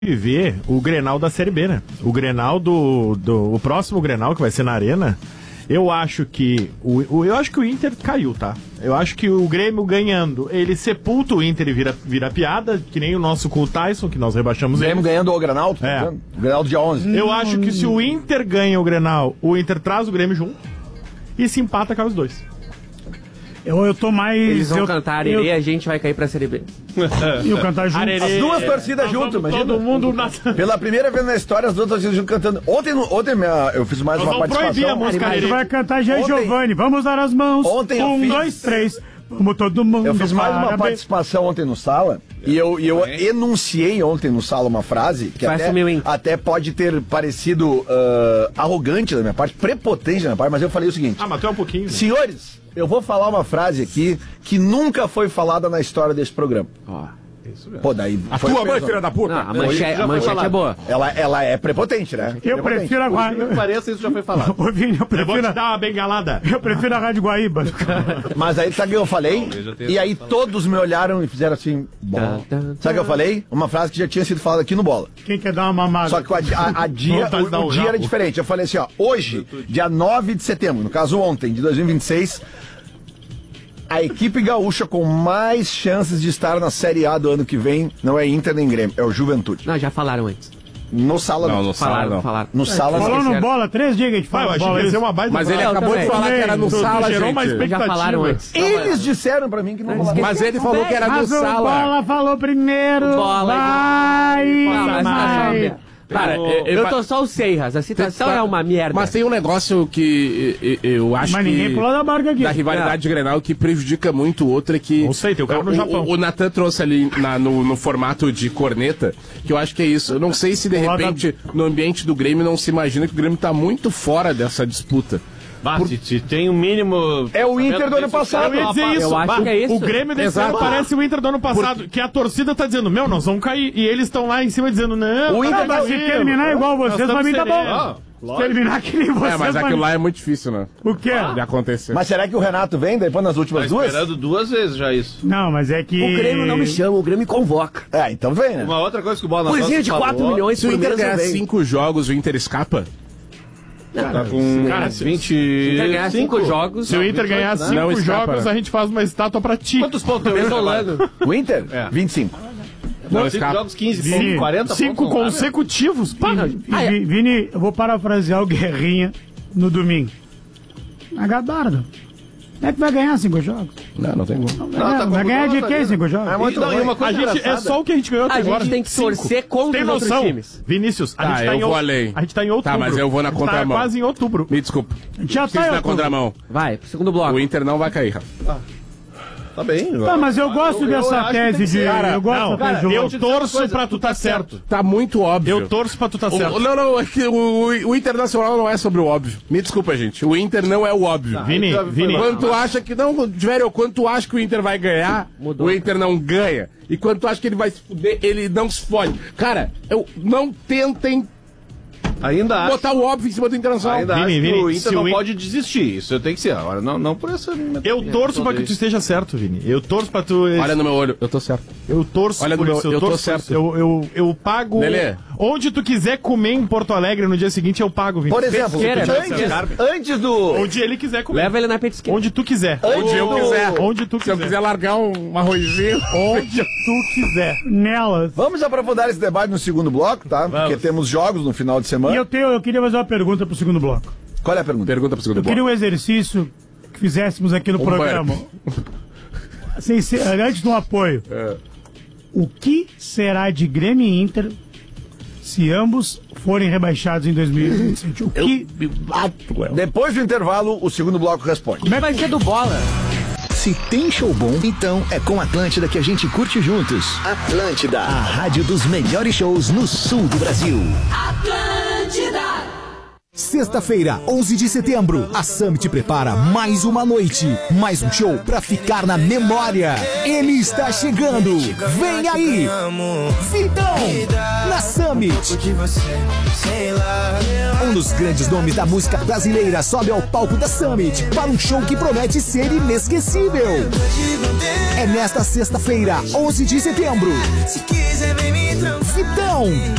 Ver o Grenal da Série B, né? O Grenal o próximo Grenal, que vai ser na Arena, eu acho que eu acho que o Inter caiu, tá? Eu acho que o Grêmio ganhando, ele sepulta o Inter e vira piada, que nem o nosso com o Tyson, que nós rebaixamos ele. O Grêmio ganhando o Grenal, o Grenal do dia 11. Eu acho que se o Inter ganha o Grenal, o Inter traz o Grêmio junto e se empata, cai os dois. Eu tô mais... Eles vão cantar Arerê e a gente vai cair pra Série B. E o cantar junto. As duas torcidas juntas, imagina. Todo mundo... Pela primeira vez na história, as duas torcidas juntas cantando. Ontem eu fiz mais uma participação. A gente vai cantar Jean Giovanni. Vamos dar as mãos. Ontem 1, 2, 3. Vamos todo mundo. Eu fiz mais uma participação ontem no Sala. E eu enunciei ontem no Sala uma frase que até pode ter parecido arrogante da minha parte, prepotente da minha parte, mas eu falei o seguinte. Mas tu é um pouquinho. Senhores, eu vou falar uma frase aqui que nunca foi falada na história desse programa. Isso mesmo. Pô, daí a tua mãe, filha da puta. Não, a manchete é boa. Ela é prepotente, né? Eu prefiro a Guaíba. Não pareça, isso já foi falado. Ô, Vini, eu vou te dar uma bengalada. Eu prefiro a Rádio Guaíba. Mas aí, sabe o que eu falei? E aí todos me olharam e fizeram assim, bom. Sabe o que eu falei? Uma frase que já tinha sido falada aqui no Bola. Quem quer dar uma mamada? Só que o dia era diferente. Eu falei assim, ó, hoje, dia 9 de setembro, no caso ontem, de 2026... A equipe gaúcha com mais chances de estar na Série A do ano que vem não é Inter nem Grêmio, é o Juventude. Não, já falaram antes. No Sala não. No Sala não. Falaram. No Sala não. Falou no Bola 3 dias que a gente fala. Mas ele acabou de falar que era no Sala, gente. Já falaram antes. Eles disseram pra mim que não falaram. Mas ele falou que era no Sala. Mas o Bola falou primeiro. Vai. Cara, eu tô só o Seiras, a situação é uma merda. Mas tem um negócio que eu acho mas ninguém pulou da barca aqui. Da rivalidade de Grenal que prejudica muito o outro é que... Não sei, tem o cara no Japão. O Natan trouxe ali no formato de corneta, que eu acho que é isso. Eu não sei se de repente no ambiente do Grêmio não se imagina que o Grêmio tá muito fora dessa disputa. Se tem um mínimo... É o Inter do ano passado. Eu ia dizer isso. Eu acho que é isso. O Grêmio desse ano parece o Inter do ano passado, que a torcida tá dizendo, nós vamos cair. E eles estão lá em cima dizendo, não. O Inter vai se terminar igual vocês, pra mim tá bom. Se terminar que nem vocês. Mas aquilo lá é muito difícil, né? O quê? De acontecer. Mas será que o Renato vem depois nas últimas duas? Esperando 2 vezes já isso. Não, mas é que... O Grêmio não me chama, o Grêmio me convoca. Então vem, né? Uma outra coisa que o Bola na Coisinha de 4 milhões se o Inter ganhar 5 jogos, o Inter escapa? Tá com 25 jogos. Se o Inter ganhar 5 jogos, a gente faz uma estátua pra ti. Quantos pontos tem o O Inter? 25. Não, 5 jogos, 15 pontos, 40 5 pontos. 5 consecutivos. Vini, eu vou parafrasear o Guerrinha no domingo. Agadardo. Como é que vai ganhar 5 jogos? Não tem como. Vai ganhar de quem 5 jogos? É muito uma coisa é só o que a gente ganhou até agora. A gente tem que torcer contra os outros times. Vinícius, a gente eu vou além. A gente tá em outubro. Tá, mas eu vou na contramão. Tá quase em outubro. Me desculpa. Já tá na contramão. Vai, pro segundo bloco. O Inter não vai cair, Rafa. Tá bem. Tá, mas eu gosto dessa tese de... Eu torço pra tu tá certo. Tá muito óbvio. Eu torço pra tu tá certo. Não, é que o Internacional não é sobre o óbvio. Me desculpa, gente. O Inter não é o óbvio. Vini. Quando tu acha que... Não, velho, quando tu acha que o Inter vai ganhar, o Inter não ganha. E quando tu acha que ele vai se fuder, ele não se fode. Cara, não tentem... Ainda botar o óbvio em cima do Internacional. Ainda acho que o Inter não pode desistir. Isso tem que ser. Agora, não por essa... Eu torço pra que tu esteja certo, Vini. Eu torço pra tu... Olha no meu olho, eu tô certo. Eu torço por isso. Eu tô certo. Eu pago... Lelê. Onde tu quiser comer em Porto Alegre no dia seguinte, eu pago, Vini. Por exemplo, antes do... Onde ele quiser comer. Leva ele na petisqueira. Onde tu quiser. Onde eu quiser. Onde tu quiser. Se eu quiser largar um arrozinho. Onde tu quiser. Nelas. Vamos aprofundar esse debate no segundo bloco, tá? Porque temos jogos no final de semana. E eu queria fazer uma pergunta pro segundo bloco. Qual é a pergunta? Pergunta pro segundo bloco. Eu queria um exercício que fizéssemos aqui no programa. Antes do apoio. O que será de Grêmio e Inter se ambos forem rebaixados em 2027? Depois do intervalo, o segundo bloco responde. Como é que vai ser do Bola? Se tem show bom, então é com Atlântida que a gente curte juntos. Atlântida, a rádio dos melhores shows no sul do Brasil. Atlântida! Sexta-feira, 11 de setembro, a Summit prepara mais uma noite, mais um show pra ficar na memória. Ele está chegando. Vem aí, Vitão, na Summit. Summit. Um dos grandes nomes da música brasileira sobe ao palco da Summit para um show que promete ser inesquecível. É nesta sexta-feira, 11 de setembro. Vitão,